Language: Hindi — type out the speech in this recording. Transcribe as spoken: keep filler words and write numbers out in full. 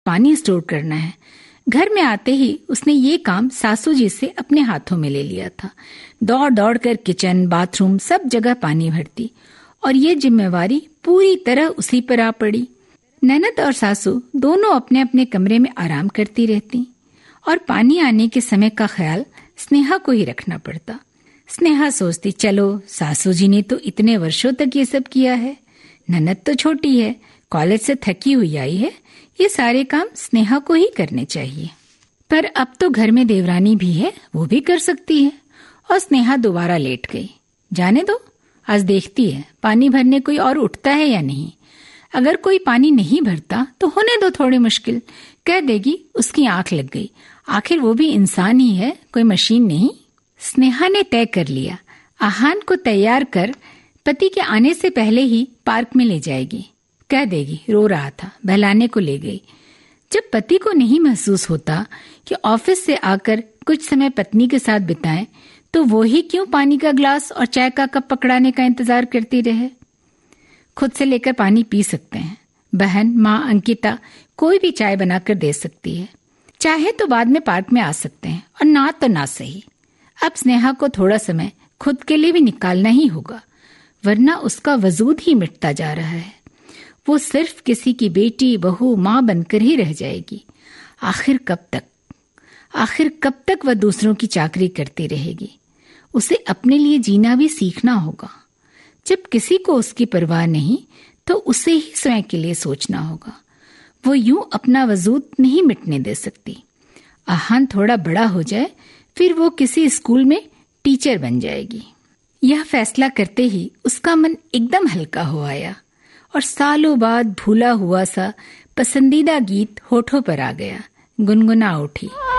पानी स्टोर करना है। घर में आते ही उसने ये काम सासू जी से अपने हाथों में ले लिया था। दौड़ दौड़ कर किचन, बाथरूम सब जगह पानी भरती और ये जिम्मेवारी पूरी तरह उसी पर आ पड़ी। ननद और सासू दोनों अपने अपने कमरे में आराम करती रहती और पानी आने के समय का ख्याल स्नेहा को ही रखना पड़ता। स्नेहा सोचती, चलो सासू जी ने तो इतने वर्षों तक ये सब किया है, ननद तो छोटी है, कॉलेज से थकी हुई आई है, ये सारे काम स्नेहा को ही करने चाहिए। पर अब तो घर में देवरानी भी है, वो भी कर सकती है। और स्नेहा दोबारा लेट गई। जाने दो, आज देखती है पानी भरने कोई और उठता है या नहीं। अगर कोई पानी नहीं भरता तो होने दो थोड़ी मुश्किल, कह देगी उसकी आंख लग गई, आखिर वो भी इंसान ही है, कोई मशीन नहीं। स्नेहा ने तय कर लिया, आहान को तैयार कर पति के आने से पहले ही पार्क में ले जाएगी। कह देगी रो रहा था, बहलाने को ले गई। जब पति को नहीं महसूस होता कि ऑफिस से आकर कुछ समय पत्नी के साथ बिताएं, तो वो ही क्यों पानी का ग्लास और चाय का कप पकड़ाने का इंतजार करती रहे। खुद से लेकर पानी पी सकते हैं। बहन, माँ अंकिता कोई भी चाय बनाकर दे सकती है। चाहे तो बाद में पार्क में आ सकते हैं और ना तो ना सही। अब स्नेहा को थोड़ा समय खुद के लिए भी निकालना ही होगा, वरना उसका वजूद ही मिटता जा रहा है। वो सिर्फ किसी की बेटी, बहू, माँ बनकर ही रह जाएगी। आखिर कब तक आखिर कब तक वह दूसरों की चाकरी करती रहेगी। उसे अपने लिए जीना भी सीखना होगा। जब किसी को उसकी परवाह नहीं, तो उसे ही स्वयं के लिए सोचना होगा। वो यूं अपना वजूद नहीं मिटने दे सकती। आहान थोड़ा बड़ा हो जाए, फिर वो किसी स्कूल में टीचर बन जाएगी। यह फैसला करते ही उसका मन एकदम हल्का हो आया और सालों बाद भूला हुआ सा पसंदीदा गीत होठों पर आ गया। गुनगुना उठी।